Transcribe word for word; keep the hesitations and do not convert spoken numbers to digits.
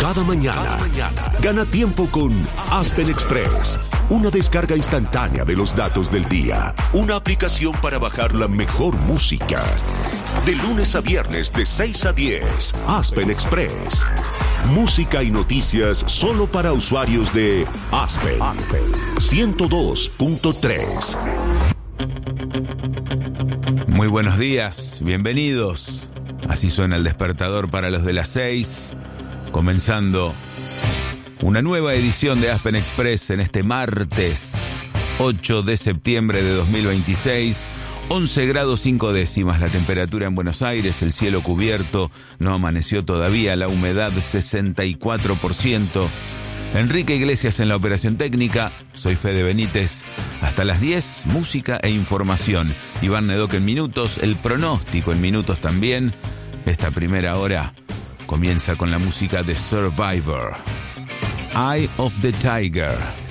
cada mañana. Cada mañana. Gana tiempo con Aspen Express. Una descarga instantánea de los datos del día. Una aplicación para bajar la mejor música. De lunes a viernes de seis a diez. Aspen Express. Música y noticias solo para usuarios de Aspen. ciento dos punto tres. Muy buenos días, bienvenidos. Así suena el despertador para los de las seis. Comenzando una nueva edición de Aspen Express en este martes ocho de septiembre de dos mil veintiséis. once grados cinco décimas la temperatura en Buenos Aires, el cielo cubierto, no amaneció todavía, la humedad sesenta y cuatro por ciento. Enrique Iglesias en la operación técnica, soy Fede Benítez. Hasta las diez, música e información. Iván Nedoc en minutos, el pronóstico en minutos también. Esta primera hora comienza con la música de Survivor. Eye of the Tiger.